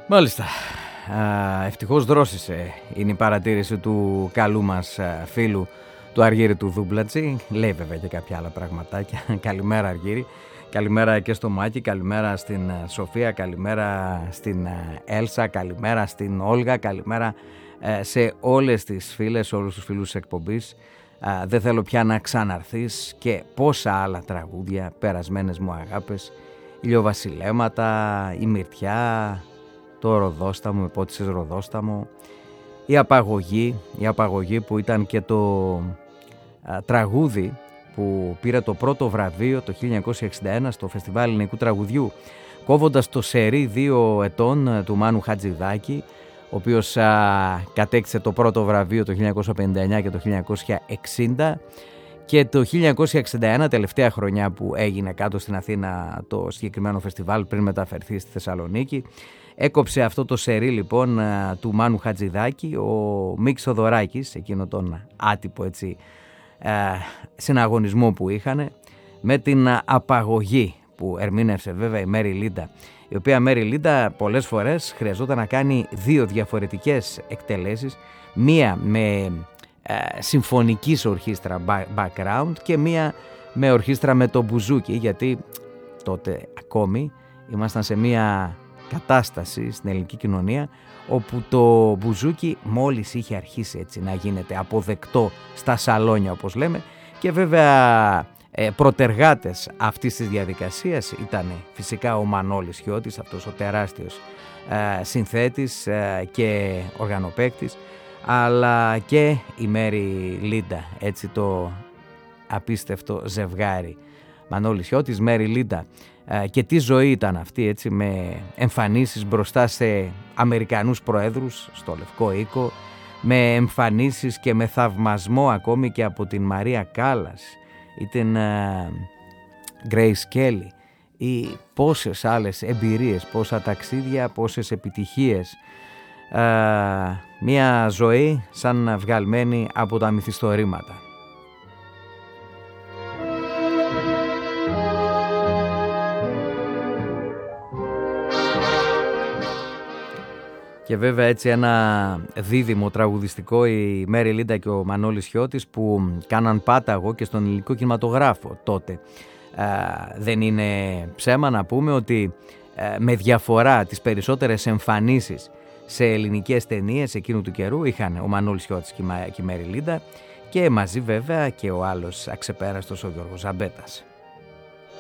Μάλιστα. Ευτυχώς δρόσησε, είναι η παρατήρηση του καλού μας φίλου του Αργύρη του Δούμπλατζη. Λέει βέβαια και κάποια άλλα πραγματάκια. Καλημέρα Αργύρη, καλημέρα και στο Μάκη, καλημέρα στην Σοφία, καλημέρα στην Έλσα, καλημέρα στην Όλγα, καλημέρα σε όλες τις φίλες, όλους τους φίλους της εκπομπής. Δεν θέλω πια να ξαναρθείς και πόσα άλλα τραγούδια, περασμένες μου αγάπες, ηλιοβασιλέματα, η Μυρτιά, το Ροδόσταμο, υπότισες Ροδόσταμο, η απαγωγή που ήταν και το τραγούδι που πήρε το πρώτο βραβείο το 1961 στο Φεστιβάλ Ελληνικού Τραγουδιού, κόβοντας το σερί 2 ετών του Μάνου Χατζηδάκη, ο οποίος κατέκτησε το πρώτο βραβείο το 1959 και το 1960, και το 1961, τελευταία χρονιά που έγινε κάτω στην Αθήνα το συγκεκριμένο φεστιβάλ πριν μεταφερθεί στη Θεσσαλονίκη, έκοψε αυτό το σερί λοιπόν του Μάνου Χατζηδάκη ο Μίκης Θοδωράκης, εκείνο τον άτυπο έτσι συναγωνισμό που είχαν, με την απαγωγή που ερμήνευσε βέβαια η Μέρι Λίντα, η οποία Μέρι Λίντα πολλές φορές χρειαζόταν να κάνει 2 διαφορετικές εκτελέσεις, μία με συμφωνικής ορχήστρα background και μία με ορχήστρα με το μπουζούκι, γιατί τότε ακόμη ήμασταν σε μία κατάσταση στην ελληνική κοινωνία όπου το μπουζούκι μόλις είχε αρχίσει έτσι να γίνεται αποδεκτό στα σαλόνια, όπως λέμε, και βέβαια προτεργάτες αυτής της διαδικασίας ήταν φυσικά ο Μανώλης Χιώτης, αυτός ο τεράστιος συνθέτης και οργανοπαίκτης, αλλά και η Μέρι Λίντα, έτσι το απίστευτο ζευγάρι Μανώλης Χιώτης, Μέρι Λίντα. Και τι ζωή ήταν αυτή, έτσι, με εμφανίσεις μπροστά σε Αμερικανούς προέδρους στο Λευκό Οίκο, με εμφανίσεις και με θαυμασμό ακόμη και από την Μαρία Κάλλας ή την Grace Kelly, ή πόσες άλλες εμπειρίες, πόσα ταξίδια, πόσες επιτυχίες. Μια ζωή σαν βγαλμένη από τα μυθιστορήματα. Και βέβαια έτσι ένα δίδυμο τραγουδιστικό, η Μέρι Λίντα και ο Μανώλης Χιώτης, που κάναν πάταγο και στον ελληνικό κινηματογράφο τότε. Δεν είναι ψέμα να πούμε ότι με διαφορά τις περισσότερες εμφανίσεις σε ελληνικές ταινίες εκείνου του καιρού είχαν ο Μανώλης Χιώτης και η Μέρι Λίντα, και μαζί βέβαια και ο άλλος αξεπέραστος ο Γιώργος Ζαμπέτας.